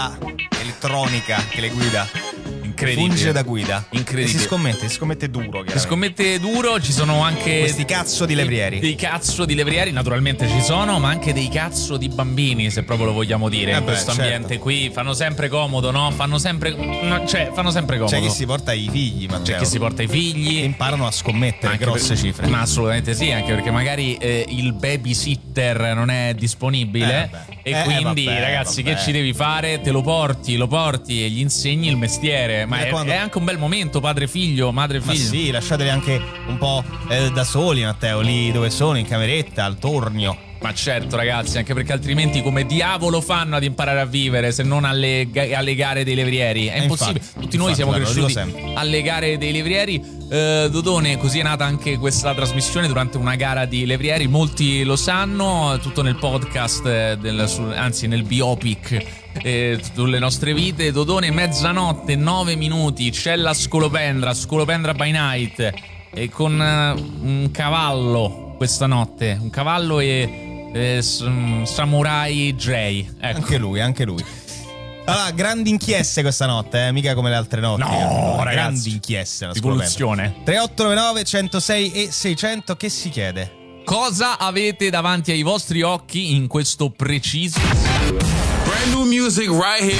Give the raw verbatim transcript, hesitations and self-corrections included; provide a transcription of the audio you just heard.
elettronica che le guida. Incredibile. Funge da guida. Incredibile. E si scommette, si scommette duro. Si scommette duro, ci sono anche questi cazzo di levrieri. Dei cazzo di levrieri, naturalmente ci sono, ma anche dei cazzo di bambini, se proprio lo vogliamo dire. Eh in beh, questo certo. ambiente qui fanno sempre comodo, no? Fanno sempre no, cioè, fanno sempre comodo. C'è chi si porta i figli, ma C'è chi si porta i figli. Imparano a scommettere Anche grosse per- cifre. Ma assolutamente sì, anche perché magari eh, il babysitter non è disponibile. Eh, vabbè. E Eh, quindi, vabbè, ragazzi, vabbè. che ci devi fare? Te lo porti, lo porti e gli insegni il mestiere. Ma Mi è, raccomando. è anche un bel momento, padre-figlio, Ma madre-figlio. sì, lasciateli anche un po' eh, da soli, Matteo, lì dove sono, in cameretta, al tornio. Ma certo, ragazzi, anche perché altrimenti come diavolo fanno ad imparare a vivere se non alle, ga- alle gare dei levrieri? È Eh, impossibile. infatti, Tutti noi infatti, siamo guarda, lo dico cresciuti sempre. alle gare dei levrieri. Eh, Dodone, così è nata anche questa trasmissione durante una gara di levrieri. Molti lo sanno, tutto nel podcast, eh, del, su- anzi nel biopic eh, sulle nostre vite. Dodone, mezzanotte, nove minuti, c'è la scolopendra, scolopendra by night, e con eh, un cavallo questa notte, un cavallo e eh, s- mm, Samurai J. Ecco. Anche lui, anche lui. Allora, grandi inchieste questa notte, eh? Mica come le altre notti. No, eh. ragazzi. Grandi inchieste. la Rivoluzione. tre otto nove nove centosei e seicento, che si chiede? Cosa avete davanti ai vostri occhi in questo preciso Brand new music right here.